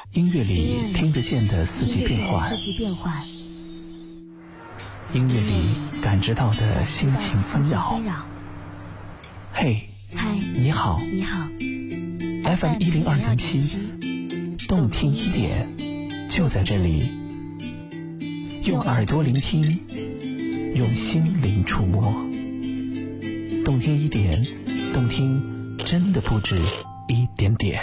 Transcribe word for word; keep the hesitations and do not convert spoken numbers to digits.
音乐里听得见的四季变换，音乐里感知到的心情纷扰。嘿，你好， 你好 F M 一零二点七，动听一点，就在这里。用耳朵聆听，用心灵触摸，动听一点，动听真的不止一点点。